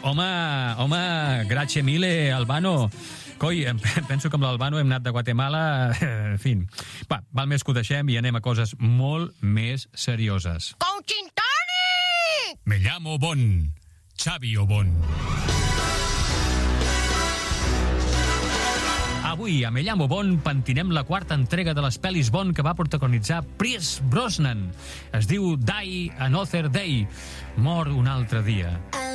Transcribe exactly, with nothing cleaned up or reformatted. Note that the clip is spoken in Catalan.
Home, home, grazie mille, Albano. Coi, penso que amb l'Albano hem anat de Guatemala... En fi, va, val més que ho deixem i anem a coses molt més serioses. Coaching Toni! Me llamo Bon, Xavi Obon. Avui, a Me llamo Bon, pentinem la quarta entrega de les pel·lis Bond que va protagonitzar Pierce Brosnan. Es diu Die Another Day, mor un altre dia.